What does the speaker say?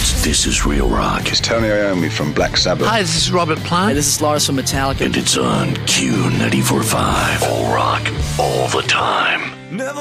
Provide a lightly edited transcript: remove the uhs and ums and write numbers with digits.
It's This Is Real Rock. It's Tony Iommi from Black Sabbath. Hi, this is Robert Plant. Hey, this is Lars from Metallica. And it's on Q94.5. All rock, all the time. Never